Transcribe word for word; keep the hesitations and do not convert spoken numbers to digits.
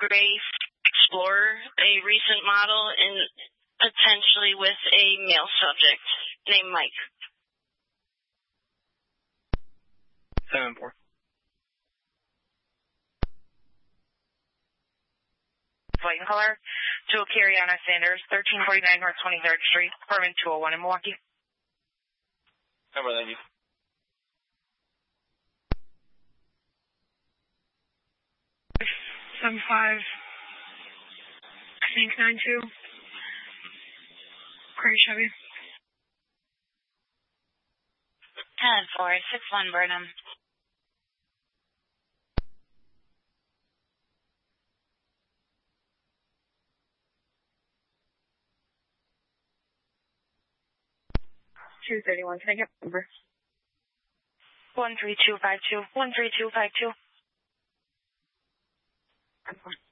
gray Explorer, a recent model, and potentially with a male subject named Mike. seven four. Flight and color to Kariana Sanders, thirteen forty-nine North twenty-third Street, apartment two oh one in Milwaukee. Number ninety. seven five, I think nine two, Gray Chevy. ten four, six one Burnham. two thirty-one, can I get number? one three two five two, one three two five two.